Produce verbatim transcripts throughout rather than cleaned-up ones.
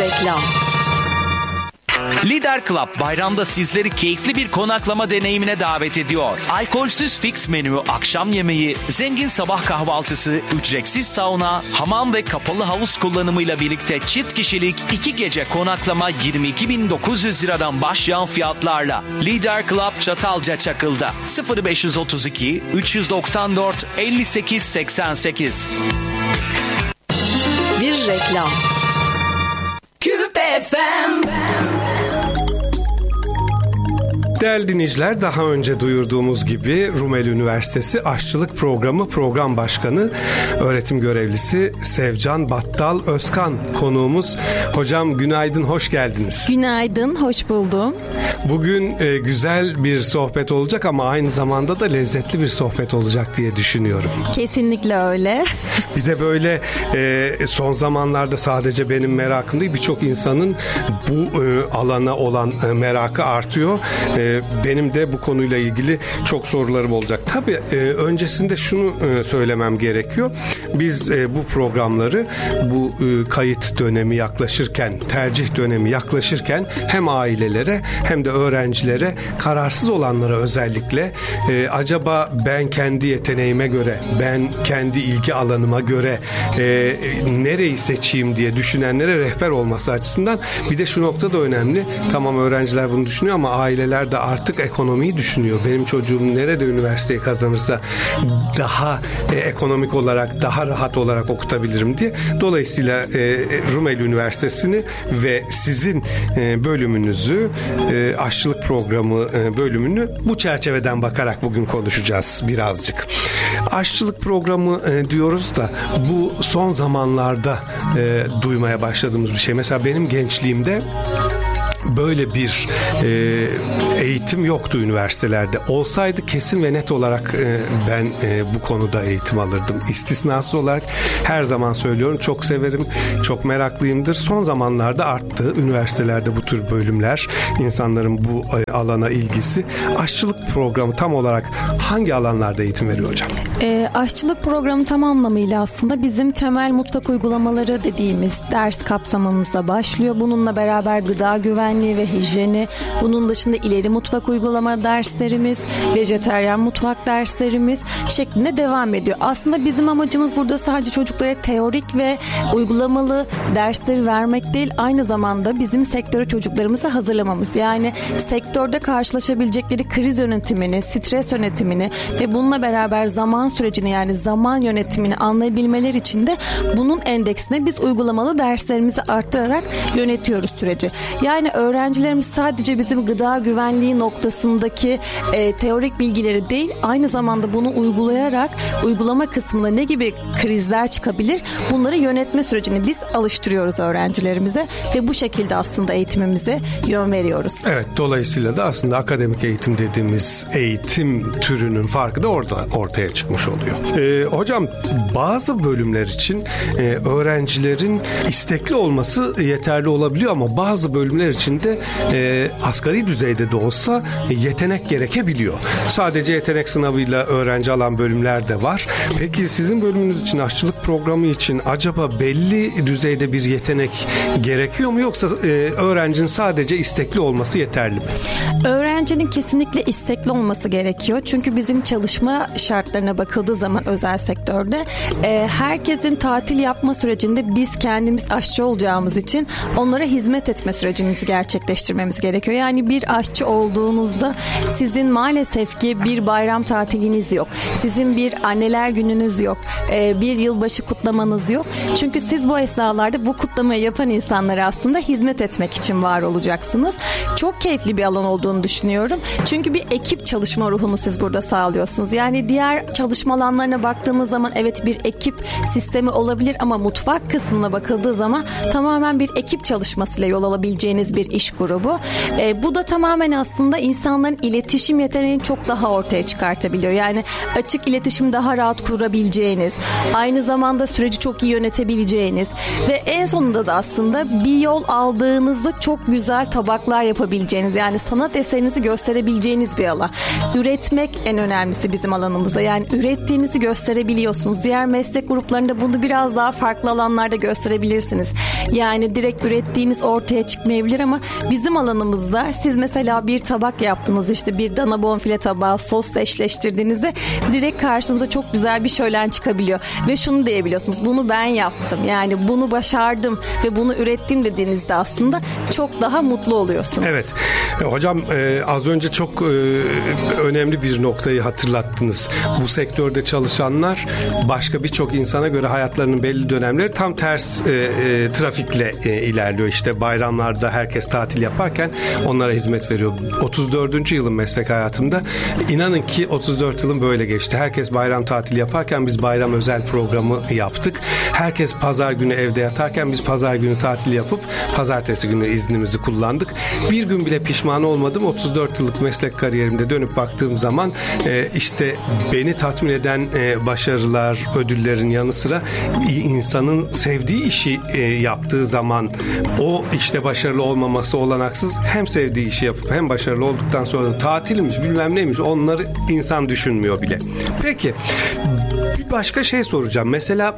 reklam. Lider Club bayramda sizleri keyifli bir konaklama deneyimine davet ediyor. Alkolsüz fix menü, akşam yemeği, zengin sabah kahvaltısı, ücretsiz sauna, hamam ve kapalı havuz kullanımıyla birlikte çift kişilik iki gece konaklama yirmi iki bin dokuz yüz liradan başlayan fiyatlarla. Lider Club Çatalca Çakıl'da sıfır beş otuz iki üç doksan dört elli sekiz seksen sekiz. Bir reklam. Küpe F M. Değerli dinleyiciler, daha önce duyurduğumuz gibi Rumeli Üniversitesi Aşçılık Programı Program Başkanı Öğretim Görevlisi Sevcan Battal Özkan konuğumuz. Hocam günaydın, hoş geldiniz. Günaydın, hoş buldum. Bugün e, güzel bir sohbet olacak ama aynı zamanda da lezzetli bir sohbet olacak diye düşünüyorum. Kesinlikle öyle. Bir de böyle e, son zamanlarda sadece benim merakım değil, birçok insanın bu e, alana olan e, merakı artıyor. E, benim de bu konuyla ilgili çok sorularım olacak. Tabii e, öncesinde şunu e, söylemem gerekiyor. Biz e, bu programları bu e, kayıt dönemi yaklaşırken, tercih dönemi yaklaşırken hem ailelere hem de öğrencilere, kararsız olanlara özellikle e, acaba ben kendi yeteneğime göre, ben kendi ilgi alanıma göre e, nereyi seçeyim diye düşünenlere rehber olması açısından. Bir de şu nokta da önemli. Tamam, öğrenciler bunu düşünüyor ama aileler de artık ekonomiyi düşünüyor. Benim çocuğum nerede üniversiteyi kazanırsa daha e, ekonomik olarak, daha rahat olarak okutabilirim diye. Dolayısıyla e, Rumeli Üniversitesi'ni ve sizin e, bölümünüzü, e, aşçılık programı e, bölümünü bu çerçeveden bakarak bugün konuşacağız birazcık. Aşçılık programı e, diyoruz da bu son zamanlarda e, duymaya başladığımız bir şey. Mesela benim gençliğimde böyle bir e, eğitim yoktu üniversitelerde. Olsaydı kesin ve net olarak e, ben e, bu konuda eğitim alırdım. İstisnasız olarak her zaman söylüyorum, çok severim, çok meraklıyımdır. Son zamanlarda arttı üniversitelerde bu tür bölümler, insanların bu e, alana ilgisi. Aşçılık programı tam olarak hangi alanlarda eğitim veriyor hocam? E, aşçılık programı tam anlamıyla aslında bizim temel mutfak uygulamaları dediğimiz ders kapsamımızda başlıyor. Bununla beraber gıda güvenliği ve hijyeni, bunun dışında ileri mutfak uygulama derslerimiz, vejeteryan mutfak derslerimiz şeklinde devam ediyor. Aslında bizim amacımız burada sadece çocuklara teorik ve uygulamalı dersleri vermek değil, aynı zamanda bizim sektöre çocuklarımızı hazırlamamız. Yani sektörde karşılaşabilecekleri kriz yönetimini, stres yönetimini ve bununla beraber zaman sürecini, yani zaman yönetimini anlayabilmeleri için de bunun endeksine biz uygulamalı derslerimizi arttırarak yönetiyoruz süreci. Yani öğrencilerimiz sadece bizim gıda güvenliği noktasındaki e, teorik bilgileri değil, aynı zamanda bunu uygulayarak uygulama kısmında ne gibi krizler çıkabilir, bunları yönetme sürecini biz alıştırıyoruz öğrencilerimize ve bu şekilde aslında eğitimimize yön veriyoruz. Evet, dolayısıyla da aslında akademik eğitim dediğimiz eğitim türünün farkı da orada ortaya çıkmış oluyor. Ee, hocam, bazı bölümler için e, öğrencilerin istekli olması yeterli olabiliyor ama bazı bölümler için de e, asgari düzeyde de olsa e, yetenek gerekebiliyor. Sadece yetenek sınavıyla öğrenci alan bölümler de var. Peki sizin bölümünüz için, aşçılık programı için acaba belli düzeyde bir yetenek gerekiyor mu, yoksa e, öğrencinin sadece istekli olması yeterli mi? Öğrencinin kesinlikle istekli olması gerekiyor. Çünkü bizim çalışma şartlarına bakıldığı zaman özel sektörde e, herkesin tatil yapma sürecinde biz kendimiz aşçı olacağımız için onlara hizmet etme sürecimizi gerçekleştirmemiz gerekiyor. Yani bir aşçı olduğunuzda sizin maalesef ki bir bayram tatiliniz yok. Sizin bir anneler gününüz yok. E, bir yılbaşı kutlamanız yok. Çünkü siz bu esnalarda bu kutlamayı yapan insanlara aslında hizmet etmek için var olacaksınız. Çok keyifli bir alan olduğunu düşünüyorum. Çünkü bir ekip çalışma ruhunu siz burada sağlıyorsunuz. Yani diğer çalışma alanlarına baktığımız zaman evet bir ekip sistemi olabilir ama mutfak kısmına bakıldığı zaman tamamen bir ekip çalışmasıyla yol alabileceğiniz bir bir iş grubu. E, bu da tamamen aslında insanların iletişim yeteneğini çok daha ortaya çıkartabiliyor. Yani açık iletişim daha rahat kurabileceğiniz, aynı zamanda süreci çok iyi yönetebileceğiniz ve en sonunda da aslında bir yol aldığınızda çok güzel tabaklar yapabileceğiniz, yani sanat eserinizi gösterebileceğiniz bir alan. Üretmek en önemlisi bizim alanımızda. Yani ürettiğinizi gösterebiliyorsunuz. Diğer meslek gruplarında bunu biraz daha farklı alanlarda gösterebilirsiniz. Yani direkt ürettiğiniz ortaya çıkmayabilir ama bizim alanımızda siz mesela bir tabak yaptınız, işte bir dana bonfile tabağı sosla eşleştirdiğinizde direkt karşınıza çok güzel bir şölen çıkabiliyor. Ve şunu diyebiliyorsunuz: bunu ben yaptım. Yani bunu başardım ve bunu ürettim dediğinizde aslında çok daha mutlu oluyorsunuz. Evet. Hocam e, az önce çok e, önemli bir noktayı hatırlattınız. Bu sektörde çalışanlar başka birçok insana göre hayatlarının belli dönemleri tam ters e, e, trafikle e, ilerliyor. İşte bayramlarda herkes tatil yaparken onlara hizmet veriyor. otuz dördüncü yılım meslek hayatımda. İnanın ki otuz dört yılım böyle geçti. Herkes bayram tatili yaparken biz bayram özel programı yaptık. Herkes pazar günü evde yatarken biz pazar günü tatil yapıp pazartesi günü iznimizi kullandık. Bir gün bile pişman olmadım. otuz dört yıllık meslek kariyerimde dönüp baktığım zaman e, işte beni tatmin eden e, başarılar, ödüllerin yanı sıra insanın sevdiği işi e, yaptığı zaman o işte başarılı olmaması olanaksız. Hem sevdiği işi yapıp hem başarılı olduktan sonra da tatilmiş bilmem neymiş onları insan düşünmüyor bile. Peki bir başka şey soracağım. Mesela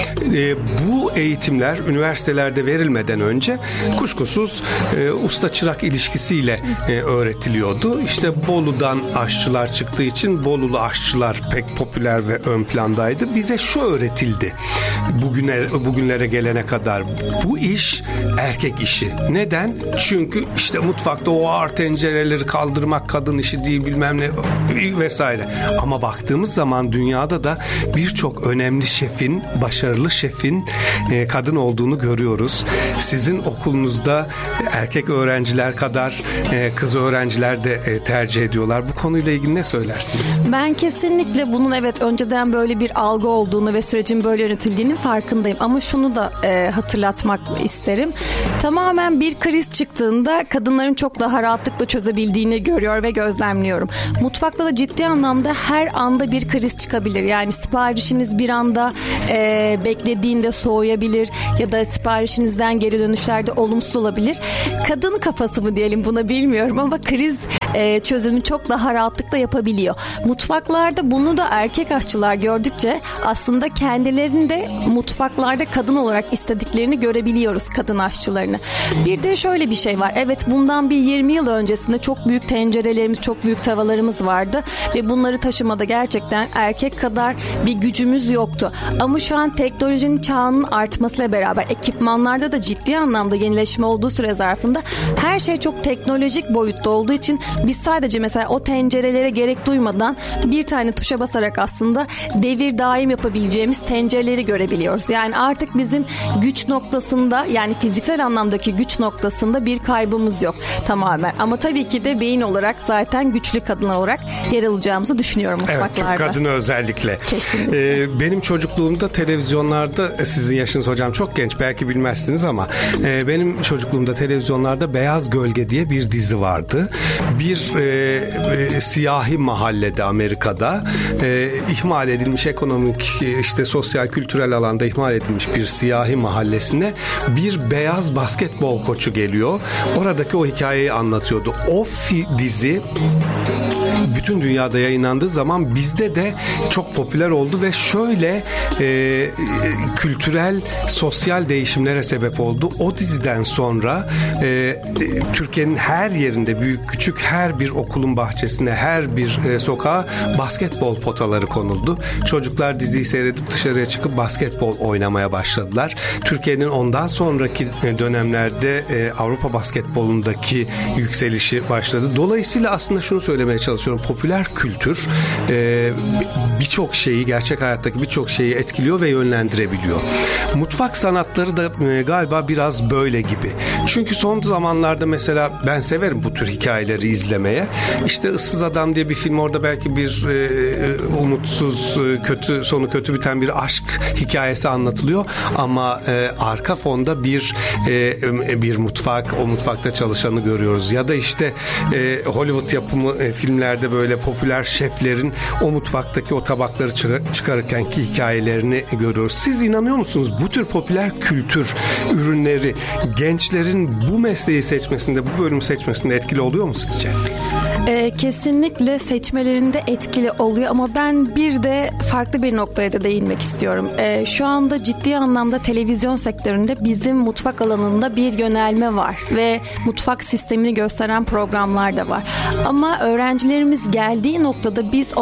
e, bu eğitimler üniversitelerde verilmeden önce kuşkusuz e, usta çırak ilişkisiyle e, öğretiliyordu. İşte Bolu'dan aşçılar çıktığı için Bolulu aşçılar pek popüler ve ön plandaydı. Bize şu öğretildi bugüne, bugünlere gelene kadar: bu iş erkek işi. Neden? Çünkü işte mutfakta o ağır tencereleri kaldırmak kadın işi değil bilmem ne vesaire. Ama baktığımız zaman dünyada da birçok önemli şefin, başarılı şefin e, kadın olduğunu görüyoruz. Sizin okulunuzda erkek öğrenciler kadar e, kız öğrenciler de e, tercih ediyorlar. Bu konuyla ilgili ne söylersiniz? Ben kesinlikle bunun evet önceden böyle bir algı olduğunu ve sürecin böyle yönetildiğinin farkındayım. Ama şunu da e, hatırlatmak isterim. Tamamen bir kriz çıktığında kadınların çok daha rahatlıkla çözebildiğini görüyor ve gözlemliyorum. Mutfakta da ciddi anlamda her anda bir kriz çıkabilir. Yani siparişiniz bir anda e, beklediğinde soğuyabilir ya da siparişinizden geri dönüşlerde olumsuz olabilir. Kadın kafası mı diyelim buna bilmiyorum ama kriz e, çözümü çok daha rahatlıkla yapabiliyor. Mutfaklarda bunu da erkek aşçılar gördükçe aslında kendilerini de mutfaklarda kadın olarak istediklerini görebiliyoruz, kadın aşçılarını. Bir de şöyle bir şey var. Evet, bundan bir yirmi yıl öncesinde çok büyük tencerelerimiz, çok büyük tavalarımız vardı ve bunları taşımada gerçekten erkek kadar bir gücümüz yoktu. Ama şu an teknolojinin çağının artmasıyla beraber ekipmanlarda da ciddi anlamda yenileşme olduğu süre zarfında her şey çok teknolojik boyutta olduğu için biz sadece mesela o tencerelere gerek duymadan bir tane tuşa basarak aslında devir daim yapabileceğimiz tencereleri görebiliyoruz. Yani artık bizim güç noktasında, yani fiziksel anlamdaki güç noktasında bir kaybımız yok tamamen. Ama tabii ki de beyin olarak zaten güçlü kadın olarak yer alacağımızı düşünüyorum mutfaklarda. Evet, Türk kadını özellikle. Kesinlikle. Ee, benim çocukluğumda televizyonlarda, sizin yaşınız hocam çok genç belki bilmezsiniz ama e, benim çocukluğumda televizyonlarda Beyaz Gölge diye bir dizi vardı. Bir e, e, siyahi mahallede Amerika'da e, ihmal edilmiş ekonomik, işte sosyal kültürel alanda ihmal edilmiş bir siyahi mahallesine bir beyaz basketbol koçu geliyor. Oradaki o hikayeyi anlatıyordu. O fi- dizi bütün dünyada yayınlandığı zaman bizde de çok popüler oldu ve şöyle e, kültürel, sosyal değişimlere sebep oldu. O diziden sonra e, Türkiye'nin her yerinde, büyük küçük her bir okulun bahçesine, her bir e, sokağa basketbol potaları konuldu. Çocuklar diziyi seyredip dışarıya çıkıp basketbol oynamaya başladılar. Türkiye'nin ondan sonraki dönemlerde e, Avrupa basketbolundaki yükselişi başladı. Dolayısıyla aslında şunu söylemeye çalışıyorum. Popüler kültür e, birçok şeyi, gerçek hayattaki birçok şeyi etkiliyor ve yönlendirebiliyor. Mutfak sanatları da e, galiba biraz böyle gibi. Çünkü son zamanlarda mesela ben severim bu tür hikayeleri izlemeye. İşte Issız Adam diye bir film, orada belki bir e, umutsuz, e, kötü sonu kötü biten bir aşk hikayesi anlatılıyor ama e, arka fonda bir e, bir mutfak, o mutfakta çalışanı görüyoruz. Ya da işte e, Hollywood yapımı e, filmlerde böyle popüler şeflerin o mutfaktaki o tabakları çıkarırkenki hikayelerini görüyoruz. Siz inanıyor musunuz bu tür popüler kültür ürünleri gençlerin bu mesleği seçmesinde, bu bölümü seçmesinde etkili oluyor mu sizce? Ee, kesinlikle seçmelerinde etkili oluyor ama ben bir de farklı bir noktaya da değinmek istiyorum. Ee, şu anda ciddi anlamda televizyon sektöründe bizim mutfak alanında bir yönelme var ve mutfak sistemini gösteren programlar da var. Ama öğrencilerimiz geldiği noktada biz